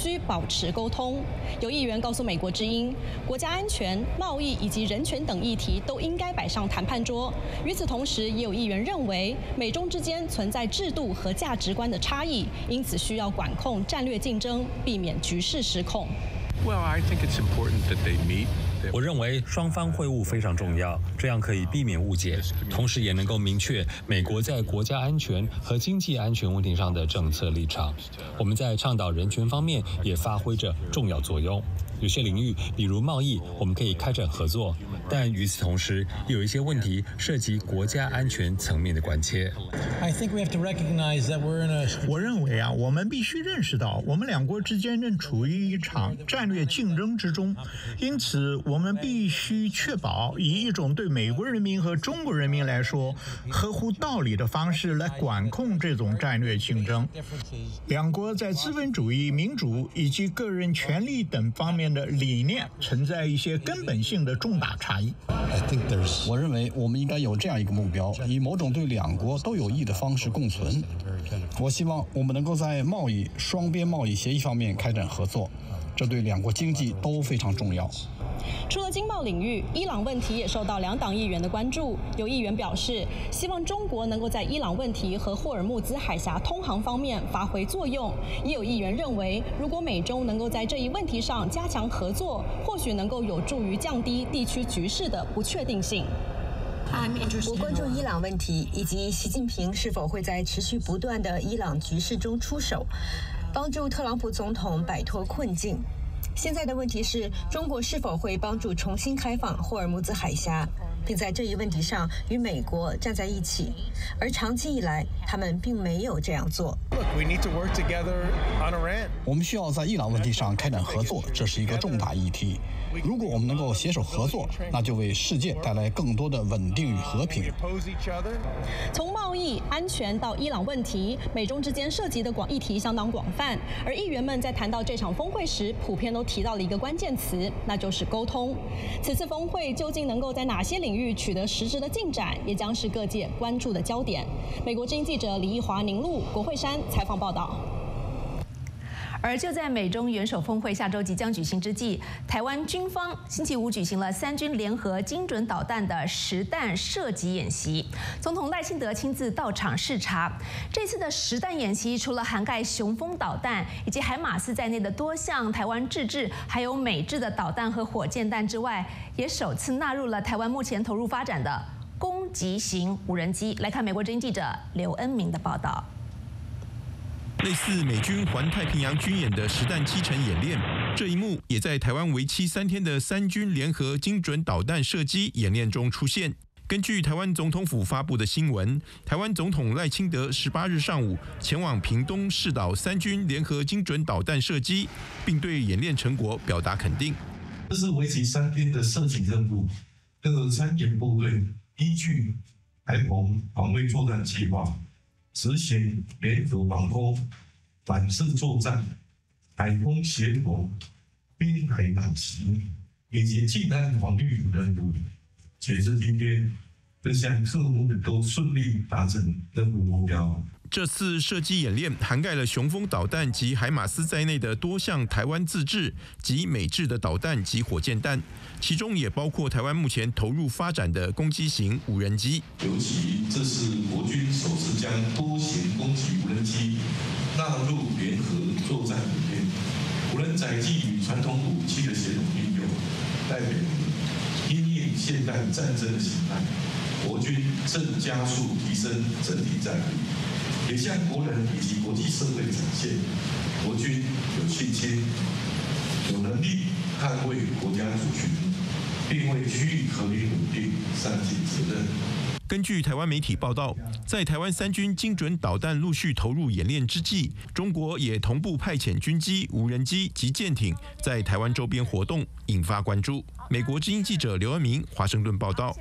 需保持沟通。有议员告诉美国之音，国家安全、贸易以及人权等议题都应该摆上谈判桌。与此同时，也有议员认为，美中之间存在制度和价值观的差异，因此需要管控战略竞争，避免局势失控。 Well, I think it's important that they meet. 我认为双方会晤非常重要，这样可以避免误解，同时也能够明确美国在国家安全和经济安全问题上的政策立场。我们在倡导人权方面也发挥着重要作用。有些领域，比如贸易，我们可以开展合作，但与此同时，有一些问题涉及国家安全层面的关切。 我认为我们必须认识到，我们两国之间正处于一场战略竞争之中，因此我们必须确保以一种对美国人民和中国人民来说合乎道理的方式来管控这种战略竞争。两国在资本主义、民主以及个人权利等方面的理念存在一些根本性的重大差异。 我认为我们应该有这样一个目标，以某种对两国都有益的方式共存。我希望我们能够在贸易、双边贸易协议方面开展合作，这对两国经济都非常重要。 除了经贸领域，伊朗问题也受到两党议员的关注。有议员表示，希望中国能够在伊朗问题和霍尔木兹海峡通航方面发挥作用。也有议员认为，如果美中能够在这一问题上加强合作，或许能够有助于降低地区局势的不确定性。 我关注伊朗问题，以及习近平是否会在持续不断的伊朗局势中出手，帮助特朗普总统摆脱困境。现在的问题是，中国是否会帮助重新开放霍尔木兹海峡，并在这一问题上与美国站在一起，而长期以来，他们并没有这样做。 我们需要在伊朗问题上开展合作，这是一个重大议题。如果我们能够携手合作，那就为世界带来更多的稳定与和平。 从贸易、安全到伊朗问题，美中之间涉及的议题相当广泛。而议员们在谈到这场峰会时，普遍都提到了一个关键词，那就是沟通。此次峰会究竟能够在哪些领域取得实质的进展，也将是各界关注的焦点。美国之音记者李义华、宁路、国会山采访报道。 而就在美中元首峰会下周即将举行之际，台湾军方星期五举行了三军联合精准导弹的实弹射击演习，总统赖清德亲自到场视察。这次的实弹演习除了涵盖雄风导弹以及海马斯在内的多项台湾自制还有美制的导弹和火箭弹之外，也首次纳入了台湾目前投入发展的攻击型无人机。来看美国之音记者刘恩明的报道。 类似美军环太平洋军演的实弹7成演练，这一幕也在台湾为期3天的三军联合精准导弹射击演练中出现。根据台湾总统府发布的新闻，台湾总统赖清德18日上午前往屏东视导三军联合精准导弹射击，并对演练成果表达肯定。 这是为期3天的射击任务，各参演部队依据海澎防卫作战计划，执行联合防空、反射作战、海空协同、滨海打击以及近岸防御任务。截至今天，这项客户都顺利达成任务目标。 这次射击演练涵盖了雄风导弹及海马斯在内的多项台湾自制及美制的导弹及火箭弹，其中也包括台湾目前投入发展的攻击型无人机。 尤其这是国军首次将多型攻击无人机纳入联合作战里面，无人载具与传统武器的协同运用，代表因应现代战争的形态，国军正加速提升整体战力。也向国人以及国际社会展现，国军有信心、有能力捍卫国家主权，并为区域和平稳定善尽责任。 根据台湾媒体报道，在台湾三军精准导弹陆续投入演练之际，中国也同步派遣军机、无人机及舰艇在台湾周边活动，引发关注。美国之音记者刘恩明华盛顿报道。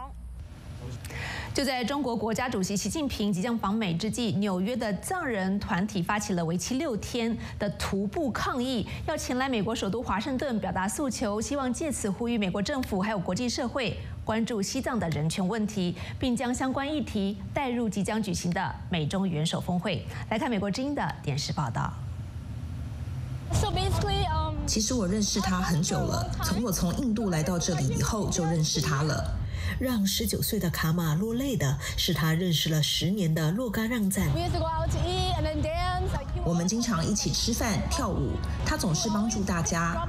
就在中国国家主席习近平即将访美之际，纽约的藏人团体发起了为期6天的徒步抗议，要前来美国首都华盛顿表达诉求，希望借此呼吁美国政府还有国际社会关注西藏的人权问题，并将相关议题带入即将举行的美中元首峰会。来看美国之音的电视报道。 受兵其实我认识他很久了，我从印度来到这里以后就认识他了。 让19岁的卡玛落泪的是他认识了10年的洛嘎让赞。 我们经常一起吃饭、跳舞，他总是帮助大家。